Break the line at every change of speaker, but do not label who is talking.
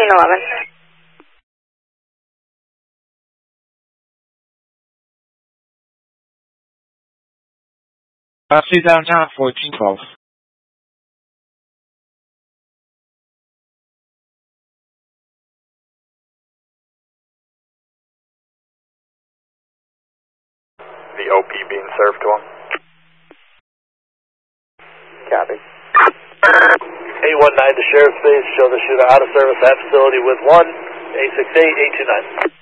1411.
See downtown 1412.
The OP being served to him. Copy.
819 to Sheriff's Base, show the shooter out of service at facility with 1, 868, 829.